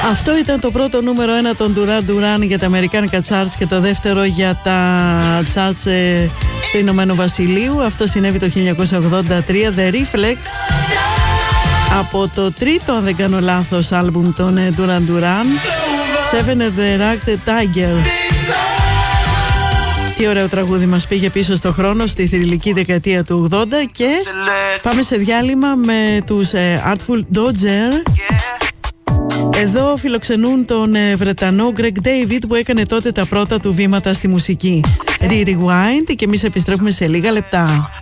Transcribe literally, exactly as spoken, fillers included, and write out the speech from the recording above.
Αυτό ήταν το πρώτο νούμερο ένα των Duran Duran για τα αμερικάνικα charts και το δεύτερο για τα charts ε, του Ηνωμένου Βασιλείου. Αυτό συνέβη το χίλια εννιακόσια ογδόντα τρία. The Reflex, από το τρίτο, αν δεν κάνω λάθος, άλμπουμ των ε, Duran Duran, Seven and the Ragged Tiger. Τι ωραίο τραγούδι, μας πήγε πίσω στο χρόνο, στη θρυλική δεκαετία του ογδόντα. Και πάμε σε διάλειμμα με τους ε, Artful Dodger. Εδώ φιλοξενούν τον ε, Βρετανό Greg David, που έκανε τότε τα πρώτα του βήματα στη μουσική. Re-Rewind, και εμείς επιστρέφουμε σε λίγα λεπτά.